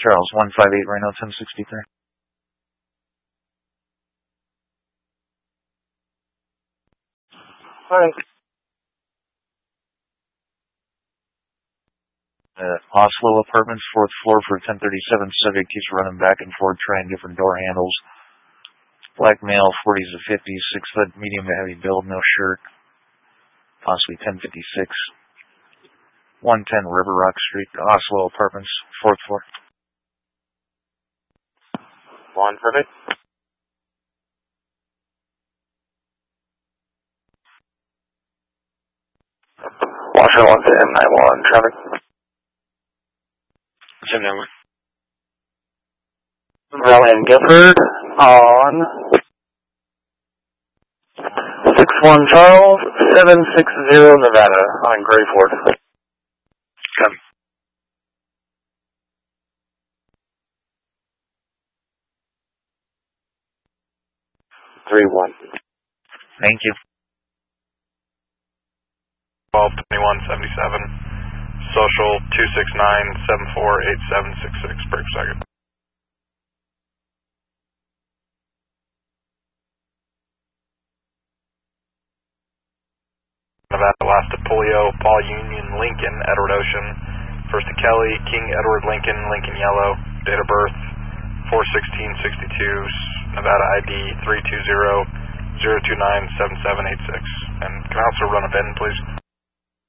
Charles 158 Reno 1063. Alright. Oslo Apartments, 4th floor for 1037. Subject keeps running back and forth trying different door handles. Black male, 40s to 50s, 6 foot, medium to heavy build, no shirt. Possibly 1056. 110 River Rock Street, Oslo Apartments, 4th floor. 150. Washington 110 91 traffic. Same number. Valley and Gifford on 61 Charles 760 Nevada on Grayford. Copy. Three one. Thank you. 122177. Social 269748766 per second. Nevada, last to Polio, Paul Union, Lincoln, Edward Ocean. First to Kelly, King Edward Lincoln, Lincoln Yellow. Date of birth 4/16/62. Nevada ID 320-029-7786. And can I also run a bin, please?